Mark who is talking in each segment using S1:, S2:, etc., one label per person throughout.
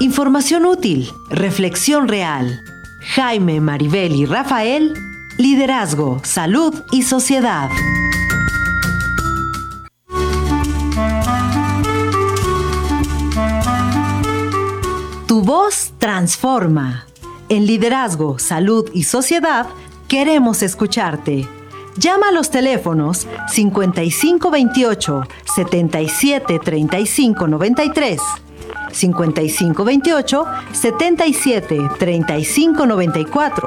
S1: Información útil, reflexión real. Jaime, Maribel y Rafael, liderazgo, salud y sociedad. Tu voz transforma. En Liderazgo, Salud y Sociedad queremos escucharte. Llama a los teléfonos 5528 77 35 93, 5528 77 35 94,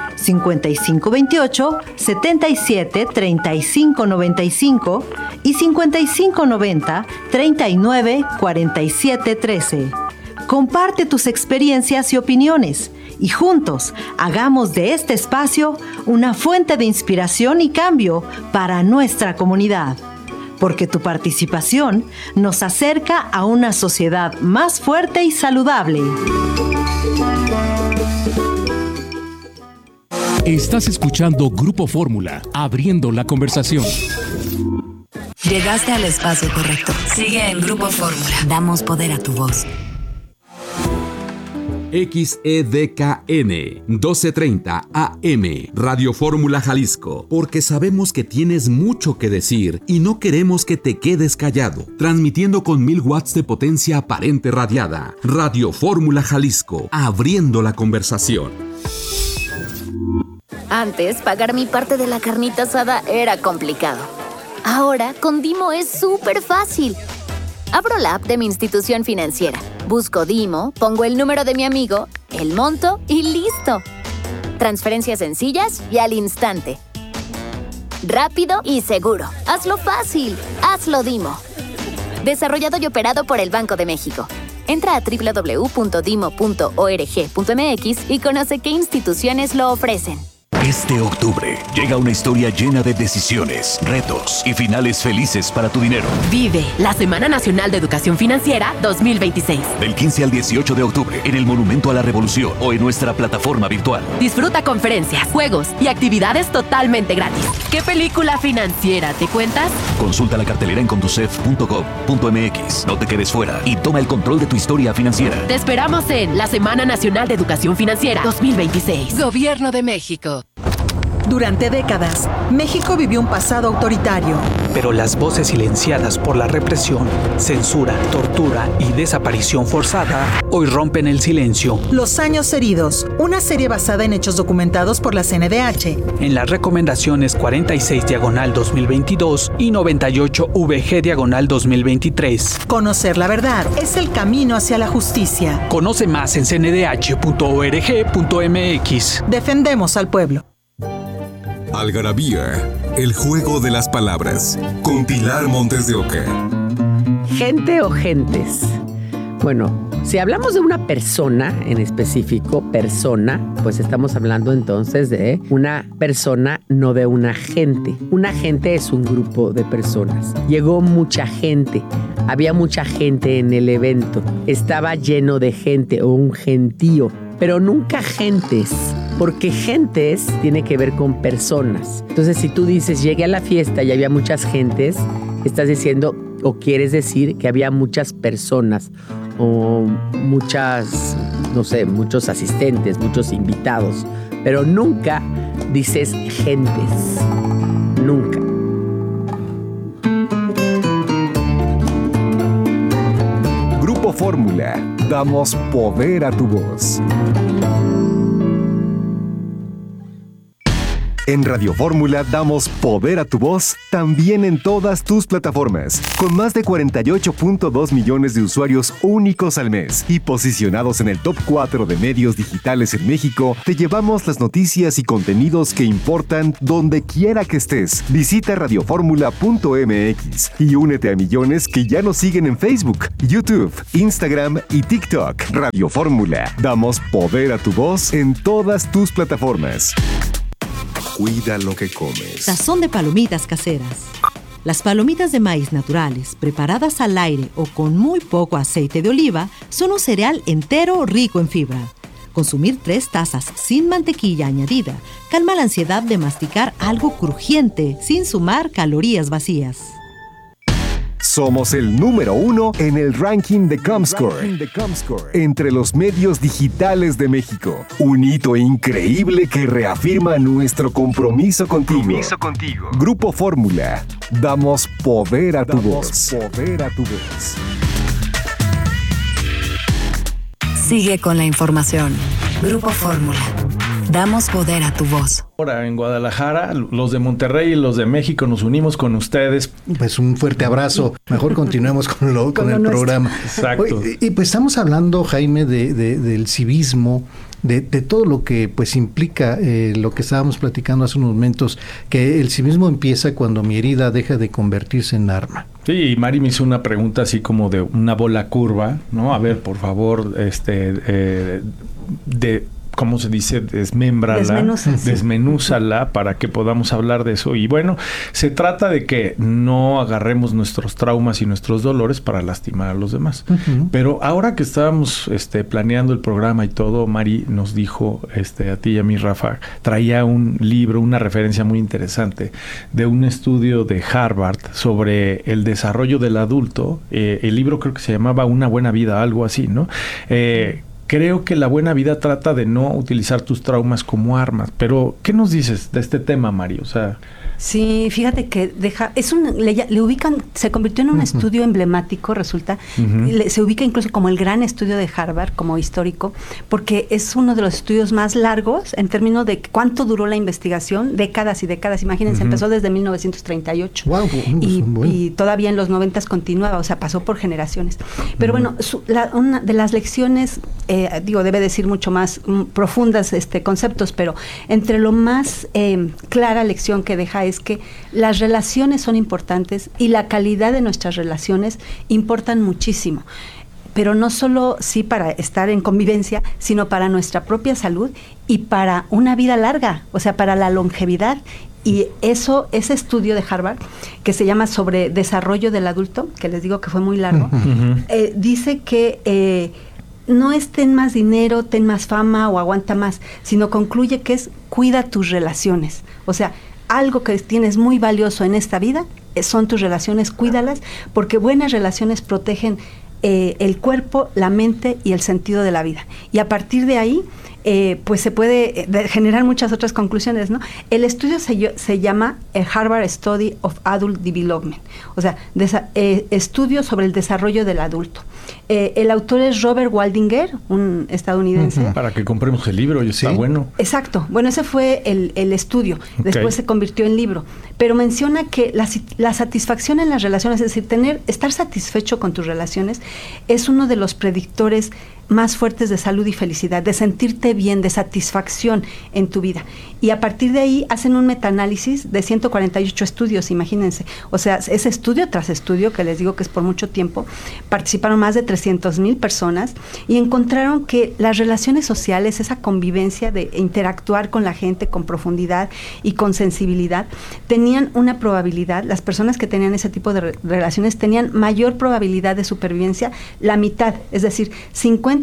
S1: 5528 77 35 95 y 5590 39 47 13. Comparte tus experiencias y opiniones y juntos hagamos de este espacio una fuente de inspiración y cambio para nuestra comunidad. Porque tu participación nos acerca a una sociedad más fuerte y saludable.
S2: Estás escuchando Grupo Fórmula, abriendo la conversación.
S3: Llegaste al espacio correcto. Sigue en Grupo Fórmula. Damos poder a tu voz.
S4: XEDKN 1230 AM Radio Fórmula Jalisco, porque sabemos que tienes mucho que decir y no queremos que te quedes callado. Transmitiendo con 1000 watts de potencia aparente radiada. Radio Fórmula Jalisco, abriendo la conversación.
S5: Antes, pagar mi parte de la carnita asada era complicado. Ahora, con Dimo es súper fácil. Abro la app de mi institución financiera, busco Dimo, pongo el número de mi amigo, el monto y ¡listo! Transferencias sencillas y al instante. Rápido y seguro. Hazlo fácil. Hazlo Dimo. Desarrollado y operado por el Banco de México. Entra a www.dimo.org.mx y conoce qué instituciones lo ofrecen.
S6: Este octubre llega una historia llena de decisiones, retos y finales felices para tu dinero.
S7: Vive la Semana Nacional de Educación Financiera 2026.
S6: Del 15 al 18 de octubre en el Monumento a la Revolución o en nuestra plataforma virtual.
S7: Disfruta conferencias, juegos y actividades totalmente gratis. ¿Qué película financiera te cuentas?
S6: Consulta la cartelera en conducef.gov.mx. No te quedes fuera y toma el control de tu historia financiera.
S7: Te esperamos en la Semana Nacional de Educación Financiera 2026. Gobierno de México.
S8: Durante décadas, México vivió un pasado autoritario.
S9: Pero las voces silenciadas por la represión, censura, tortura y desaparición forzada hoy rompen el silencio.
S8: Los años heridos, una serie basada en hechos documentados por la CNDH.
S9: En las recomendaciones 46/2022 y 98VG/2023.
S8: Conocer la verdad es el camino hacia la justicia.
S9: Conoce más en cndh.org.mx.
S8: Defendemos al pueblo.
S10: Algarabía, el juego de las palabras, con Pilar Montes de Oca.
S11: Gente o gentes. Bueno, si hablamos de una persona en específico, persona, pues estamos hablando entonces de una persona, no de una gente. Una gente es un grupo de personas. Llegó mucha gente, había mucha gente en el evento, estaba lleno de gente o un gentío, pero nunca gentes. Porque gentes tiene que ver con personas. Entonces, si tú dices, llegué a la fiesta y había muchas gentes, estás diciendo o quieres decir que había muchas personas o muchas, no sé, muchos asistentes, muchos invitados. Pero nunca dices gentes. Nunca.
S12: Grupo Fórmula. Damos poder a tu voz. En Radio Fórmula damos poder a tu voz también en todas tus plataformas, con más de 48.2 millones de usuarios únicos al mes y posicionados en el top 4 de medios digitales en México. Te llevamos las noticias y contenidos que importan donde quiera que estés. Visita radioformula.mx y únete a millones que ya nos siguen en Facebook, YouTube, Instagram y TikTok. Radio Fórmula, damos poder a tu voz en todas tus plataformas.
S10: Cuida lo que comes.
S1: Sazón de palomitas caseras. Las palomitas de maíz naturales, preparadas al aire o con muy poco aceite de oliva, son un cereal entero rico en fibra. Consumir 3 tazas sin mantequilla añadida calma la ansiedad de masticar algo crujiente sin sumar calorías vacías.
S12: Somos el número 1 en el ranking de Comscore entre los medios digitales de México. Un hito increíble que reafirma nuestro compromiso contigo. Grupo Fórmula. Damos poder a tu voz.
S3: Sigue con la información. Grupo Fórmula. Damos poder a tu voz.
S13: Ahora en Guadalajara, los de Monterrey y los de México nos unimos con ustedes.
S14: Pues un fuerte abrazo. Mejor continuemos con el programa.
S13: Exacto.
S14: Y pues estamos hablando, Jaime, del civismo, de todo lo que pues implica lo que estábamos platicando hace unos momentos, que el civismo empieza cuando mi herida deja de convertirse en arma.
S13: Sí, y Mari me hizo una pregunta así como de una bola curva, ¿no? A ver, por favor, ¿cómo se dice? Desmenúzala para que podamos hablar de eso. Y bueno, se trata de que no agarremos nuestros traumas y nuestros dolores para lastimar a los demás. Uh-huh. Pero ahora que estábamos planeando el programa y todo, Mari nos dijo, a ti y a mí, Rafa, traía un libro, una referencia muy interesante de un estudio de Harvard sobre el desarrollo del adulto. El libro creo que se llamaba Una buena vida, algo así, ¿no? Creo que la buena vida trata de no utilizar tus traumas como armas. Pero, ¿qué nos dices de este tema, Mario? O sea...
S15: Sí, fíjate que le ubican, se convirtió en un estudio emblemático, resulta, se ubica incluso como el gran estudio de Harvard, como histórico, porque es uno de los estudios más largos en términos de cuánto duró la investigación, décadas y décadas, imagínense, empezó desde 1938,
S14: wow,
S15: y todavía en los 90s continuaba, o sea, pasó por generaciones. Pero bueno, una de las lecciones, debe decir mucho más profundas conceptos, pero entre lo más clara lección que deja es que las relaciones son importantes y la calidad de nuestras relaciones importan muchísimo, pero no solo para estar en convivencia, sino para nuestra propia salud y para una vida larga, o sea, para la longevidad. Y ese estudio de Harvard, que se llama sobre desarrollo del adulto, que les digo que fue muy largo, dice que no es ten más dinero, ten más fama o aguanta más, sino concluye que es cuida tus relaciones. O sea, algo que tienes muy valioso en esta vida son tus relaciones, cuídalas, porque buenas relaciones protegen el cuerpo, la mente y el sentido de la vida. Y a partir de ahí, pues se puede generar muchas otras conclusiones, ¿no? El estudio se llama Harvard Study of Adult Development, o sea, estudio sobre el desarrollo del adulto. El autor es Robert Waldinger, un estadounidense.
S13: Para que compremos el libro, y está bueno.
S15: Exacto. Bueno, ese fue el estudio. Después se convirtió en libro. Pero menciona que la satisfacción en las relaciones, es decir, estar satisfecho con tus relaciones, es uno de los predictores más fuertes de salud y felicidad, de sentirte bien, de satisfacción en tu vida. Y a partir de ahí hacen un metaanálisis de 148 estudios, imagínense. O sea, es estudio tras estudio, que les digo que es por mucho tiempo. Participaron más de 300,000 personas y encontraron que las relaciones sociales, esa convivencia de interactuar con la gente con profundidad y con sensibilidad, tenían una probabilidad, las personas que tenían ese tipo de relaciones tenían mayor probabilidad de supervivencia, la mitad, es decir, 50%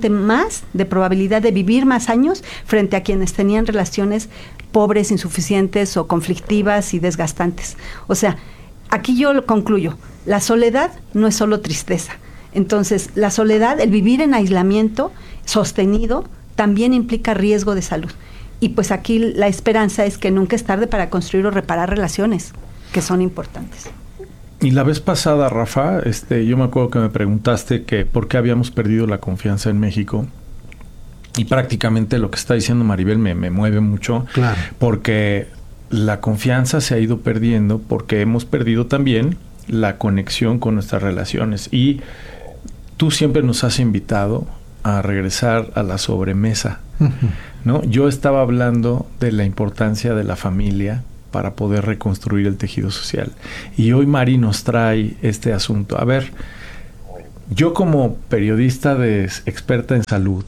S15: más de probabilidad de vivir más años frente a quienes tenían relaciones pobres, insuficientes o conflictivas y desgastantes. O sea, aquí yo concluyo, la soledad no es solo tristeza. Entonces, la soledad, el vivir en aislamiento sostenido, también implica riesgo de salud. Y pues aquí la esperanza es que nunca es tarde para construir o reparar relaciones que son importantes.
S13: Y la vez pasada, Rafa, yo me acuerdo que me preguntaste que por qué habíamos perdido la confianza en México. Y prácticamente lo que está diciendo Maribel me mueve mucho.
S14: Claro.
S13: Porque la confianza se ha ido perdiendo porque hemos perdido también la conexión con nuestras relaciones. Y tú siempre nos has invitado a regresar a la sobremesa, ¿no? Yo estaba hablando de la importancia de la familia para poder reconstruir el tejido social. Y hoy Mari nos trae este asunto. A ver, yo como periodista experta en salud,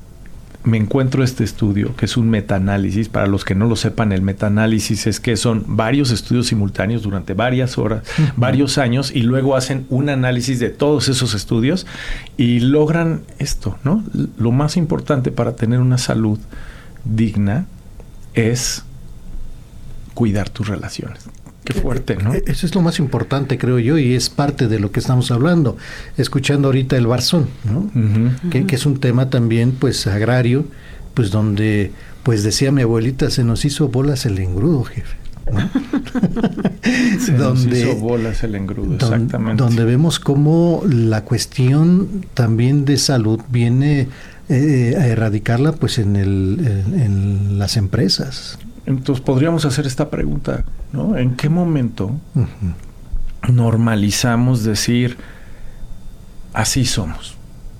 S13: me encuentro este estudio, que es un metaanálisis. Para los que no lo sepan, el metaanálisis es que son varios estudios simultáneos durante varias horas, varios años, y luego hacen un análisis de todos esos estudios y logran esto, ¿no? Lo más importante para tener una salud digna es cuidar tus relaciones. Qué fuerte, ¿no?
S14: Eso es lo más importante, creo yo, y es parte de lo que estamos hablando. Escuchando ahorita el Barzón, ¿no? Que es un tema también, pues, agrario, pues, donde, pues, decía mi abuelita, se nos hizo bolas el engrudo, jefe, ¿no?
S13: Nos hizo bolas el engrudo, exactamente.
S14: Donde vemos cómo la cuestión también de salud viene a erradicarla, pues, en las empresas.
S13: Entonces podríamos hacer esta pregunta, ¿no? ¿En qué momento normalizamos decir así somos?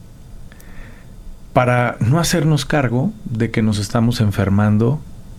S13: Para no hacernos cargo de que nos estamos enfermando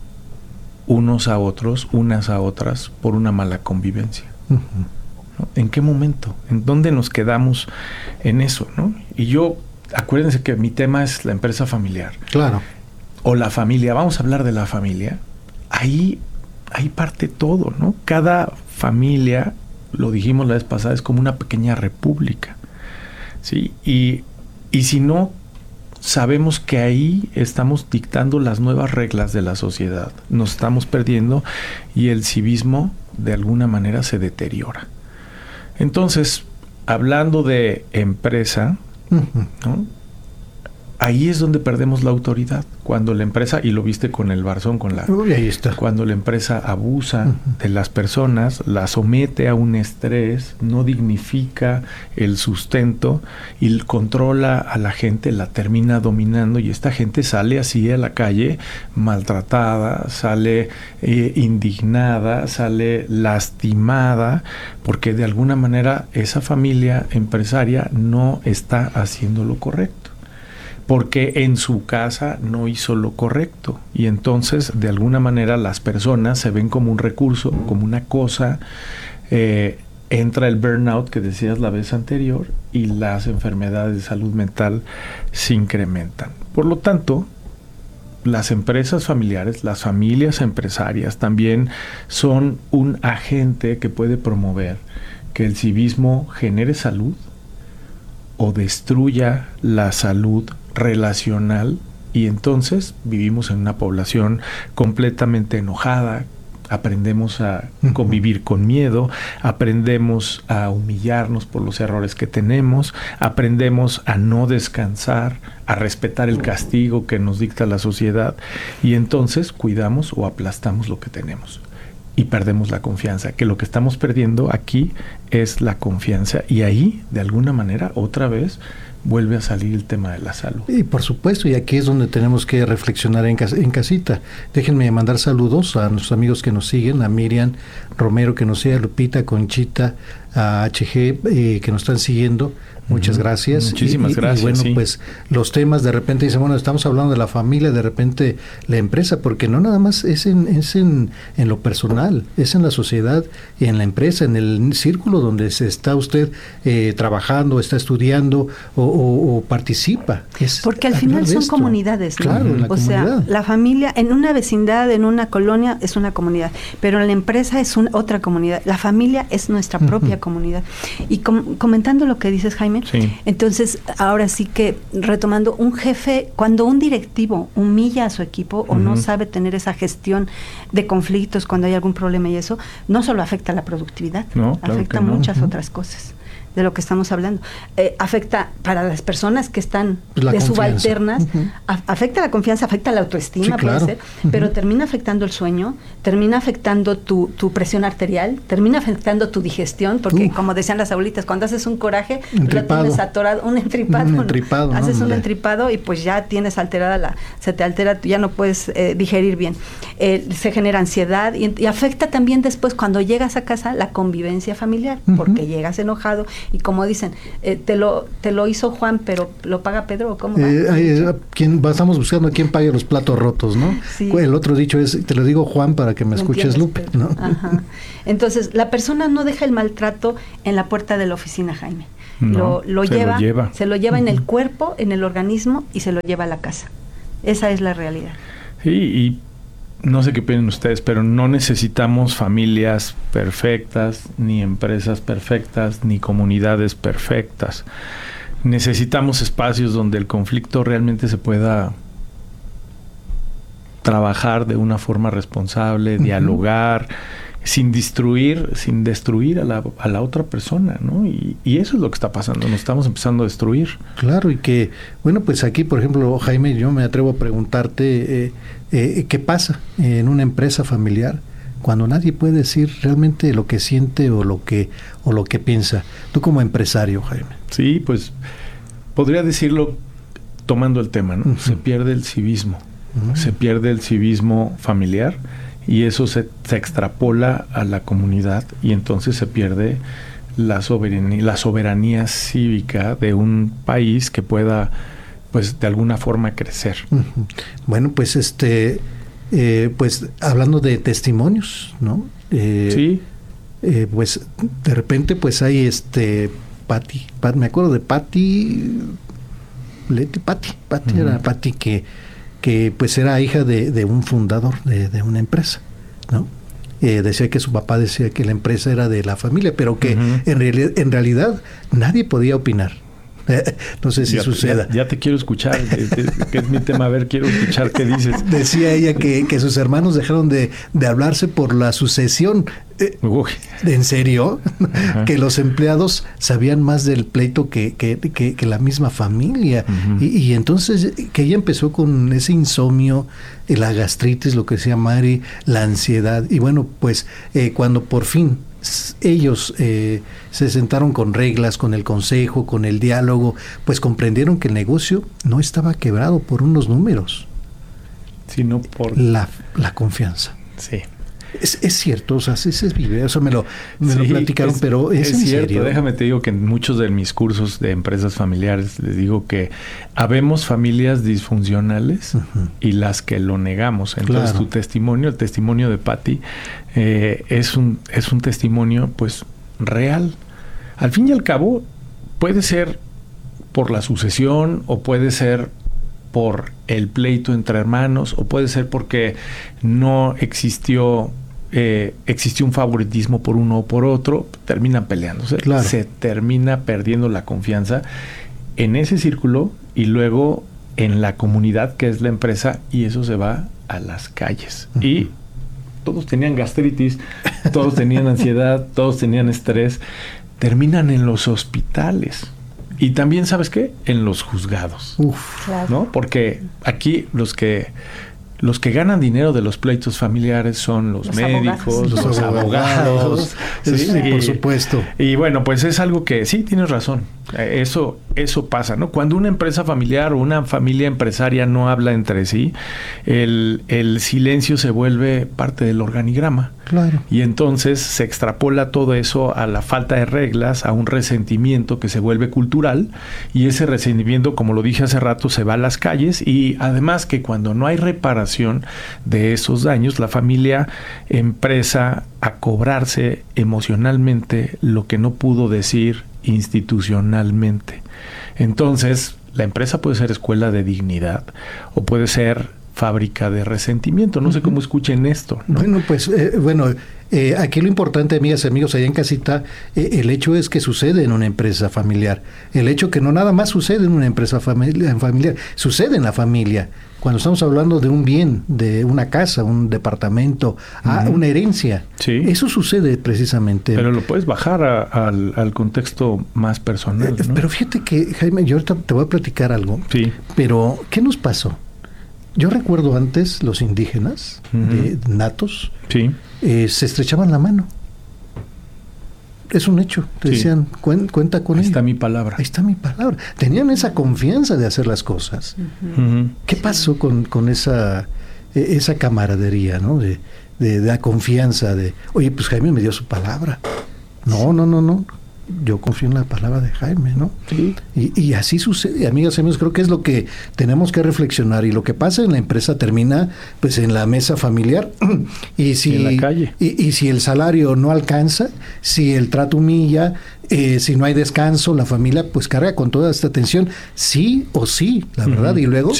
S13: unos a otros, unas a otras, por una mala convivencia. ¿No? ¿En qué momento? ¿En dónde nos quedamos en eso, no? Y yo, acuérdense que mi tema es la empresa familiar.
S14: Claro.
S13: O la familia, vamos a hablar de la familia. Ahí parte todo, ¿no? Cada familia, lo dijimos la vez pasada, es como una pequeña república, ¿sí? Y si no sabemos que ahí estamos dictando las nuevas reglas de la sociedad, nos estamos perdiendo y el civismo de alguna manera se deteriora. Entonces, hablando de empresa, ¿no? Ahí es donde perdemos la autoridad. Cuando la empresa, y lo viste con el Barzón,
S14: ahí está.
S13: Cuando la empresa abusa de las personas, la somete a un estrés, no dignifica el sustento y controla a la gente, la termina dominando, y esta gente sale así a la calle maltratada, sale indignada, sale lastimada, porque de alguna manera esa familia empresaria no está haciendo lo correcto, porque en su casa no hizo lo correcto, y entonces de alguna manera las personas se ven como un recurso, como una cosa. Entra el burnout que decías la vez anterior y las enfermedades de salud mental se incrementan. Por lo tanto, las empresas familiares, las familias empresarias también son un agente que puede promover que el civismo genere salud o destruya la salud relacional, y entonces vivimos en una población completamente enojada, aprendemos a convivir con miedo, aprendemos a humillarnos por los errores que tenemos, aprendemos a no descansar, a respetar el castigo que nos dicta la sociedad, y entonces cuidamos o aplastamos lo que tenemos y perdemos la confianza, que lo que estamos perdiendo aquí es la confianza, y ahí de alguna manera otra vez vuelve a salir el tema de la salud.
S14: Y por supuesto, y aquí es donde tenemos que reflexionar en casita. Déjenme mandar saludos a nuestros amigos que nos siguen, a Miriam Romero que nos sigue, a Lupita, Conchita, a HG que nos están siguiendo. Muchas gracias.
S13: Muchísimas gracias.
S14: Y bueno, pues los temas de repente dicen, bueno, estamos hablando de la familia, de repente la empresa, porque no nada más es en lo personal, es en la sociedad, en la empresa, en el círculo donde se está usted trabajando, está estudiando o participa.
S15: Porque al final son comunidades, ¿no?
S14: Claro, la comunidad.
S15: Sea, la familia en una vecindad, en una colonia, es una comunidad, pero en la empresa es otra comunidad. La familia es nuestra propia comunidad. Y comentando lo que dices, Jaime,
S13: sí.
S15: Entonces, ahora sí que retomando, un jefe, cuando un directivo humilla a su equipo o no sabe tener esa gestión de conflictos cuando hay algún problema y eso, no solo afecta a la productividad, afecta a muchas otras cosas de lo que estamos hablando. Afecta para las personas que están de subalternas, afecta la confianza, afecta la autoestima, puede ser, pero termina afectando el sueño, termina afectando tu presión arterial, termina afectando tu digestión, porque como decían las abuelitas, cuando haces un coraje, lo tienes atorado, un entripado, haces un entripado y pues ya tienes alterada se te altera, ya no puedes digerir bien. Se genera ansiedad y afecta también después cuando llegas a casa la convivencia familiar, porque llegas enojado. Y como dicen, te lo hizo Juan, pero ¿lo paga Pedro o cómo va?
S14: Estamos buscando a quién pague los platos rotos, ¿no? Sí. El otro dicho es, te lo digo Juan para que me escuches Lupe, ¿no?
S15: Ajá. Entonces, la persona no deja el maltrato en la puerta de la oficina, Jaime.
S13: No,
S15: se lo lleva en el cuerpo, en el organismo, y se lo lleva a la casa. Esa es la realidad.
S13: Sí, y no sé qué opinan ustedes, pero no necesitamos familias perfectas, ni empresas perfectas, ni comunidades perfectas. Necesitamos espacios donde el conflicto realmente se pueda trabajar de una forma responsable, dialogar, sin destruir a la otra persona, ¿no? Y eso es lo que está pasando, nos estamos empezando a destruir.
S14: Claro, y que, bueno, pues aquí, por ejemplo, Jaime, yo me atrevo a preguntarte, ¿qué pasa en una empresa familiar cuando nadie puede decir realmente lo que siente o lo que piensa? Tú como empresario, Jaime.
S13: Sí, pues podría decirlo tomando el tema, ¿no? Se pierde el civismo, se pierde el civismo familiar, y eso se extrapola a la comunidad, y entonces se pierde la soberanía cívica de un país que pueda, pues, de alguna forma crecer.
S14: Bueno, pues pues hablando de testimonios, ¿no?
S13: Sí.
S14: Pues de repente pues hay Patti, me acuerdo de Patti era Patti que pues era hija de un fundador de una empresa, ¿no? Decía que su papá decía que la empresa era de la familia, pero que en realidad nadie podía opinar. No sé si suceda.
S13: Ya te quiero escuchar, que es mi tema. A ver, quiero escuchar qué dices.
S14: Decía ella que sus hermanos dejaron de hablarse por la sucesión. ¿En serio? Que los empleados sabían más del pleito que la misma familia. Y entonces que ella empezó con ese insomnio, la gastritis, lo que decía Mari, la ansiedad. Y bueno, pues cuando por fin ellos se sentaron con reglas, con el consejo, con el diálogo, pues comprendieron que el negocio no estaba quebrado por unos números,
S13: sino por
S14: la confianza.
S13: Sí.
S14: Es cierto, o sea, ese video, eso me lo platicaron, pero es en
S13: cierto.
S14: serio.
S13: Déjame te digo que en muchos de mis cursos de empresas familiares les digo que habemos familias disfuncionales y las que lo negamos. Entonces tu testimonio, el testimonio de Patti, es un testimonio pues real. Al fin y al cabo puede ser por la sucesión, o puede ser por el pleito entre hermanos, o puede ser porque no existió un favoritismo por uno o por otro, terminan peleándose, se termina perdiendo la confianza en ese círculo y luego en la comunidad que es la empresa, y eso se va a las calles. Y todos tenían gastritis, todos tenían ansiedad, todos tenían estrés, terminan en los hospitales. Y también, ¿sabes qué? En los juzgados. ¿No? Porque aquí los que ganan dinero de los pleitos familiares son los médicos, los abogados.
S14: Sí, por supuesto.
S13: Y bueno, pues es algo que sí, tienes razón. Eso pasa, ¿no? Cuando una empresa familiar o una familia empresaria no habla entre sí, el silencio se vuelve parte del organigrama.
S14: Claro.
S13: Y entonces se extrapola todo eso a la falta de reglas, a un resentimiento que se vuelve cultural, y ese resentimiento, como lo dije hace rato, se va a las calles. Y además que cuando no hay reparación de esos daños, la familia empieza a cobrarse emocionalmente lo que no pudo decir institucionalmente. Entonces, la empresa puede ser escuela de dignidad o puede ser fábrica de resentimiento. No sé cómo escuchen esto, ¿no?
S14: Bueno, pues, aquí lo importante, amigas y amigos, allá en casita, el hecho es que sucede en una empresa familiar. El hecho que no nada más sucede en una empresa familiar, sucede en la familia. Cuando estamos hablando de un bien, de una casa, un departamento, una herencia, eso sucede precisamente.
S13: Pero lo puedes bajar al contexto más personal, ¿no?
S14: Pero fíjate que, Jaime, yo ahorita te voy a platicar algo.
S13: Sí.
S14: Pero, ¿qué nos pasó? Yo recuerdo antes los indígenas natos se estrechaban la mano. Es un hecho. Te decían, cuenta con él.
S13: Ahí está mi palabra.
S14: Ahí está mi palabra. Tenían esa confianza de hacer las cosas. ¿Qué pasó con esa camaradería, ¿no? De la confianza de, oye, pues Jaime me dio su palabra. No. Yo confío en la palabra de Jaime, ¿no?
S13: Sí.
S14: Y así sucede, amigas y amigos, creo que es lo que tenemos que reflexionar, y lo que pasa en la empresa termina pues en la mesa familiar y si
S13: en la calle.
S14: Y si el salario no alcanza, si el trato humilla, si no hay descanso, la familia pues carga con toda esta tensión, sí o sí, la verdad, y luego